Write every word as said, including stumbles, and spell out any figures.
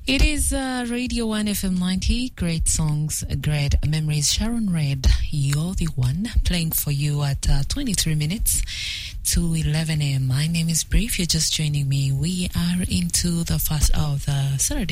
It is uh, Radio one F M ninety, great songs, great memories. Sharon Red, you're the one, playing for you at uh, twenty-three minutes to eleven a m. My name is Bri. If you're just joining me, we are into the first hour of the Saturday